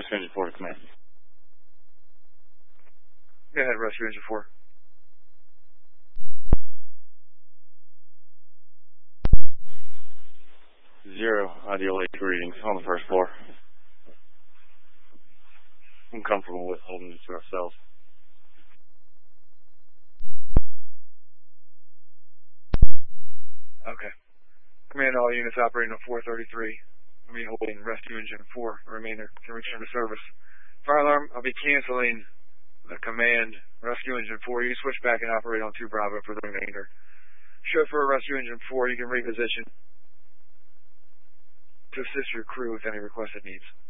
Rescue Engine 4 to command. Go ahead, Rescue Engine 4. Zero ideal H readings on the first floor. I'm comfortable with holding it to ourselves. Okay. Command all units operating on 433. I'll be holding Rescue Engine 4. The remainder can return to service. Fire alarm, I'll be canceling the command Rescue Engine 4. You switch back and operate on 2 Bravo for the remainder. Chauffeur Rescue Engine 4, you can reposition to assist your crew with any requested needs.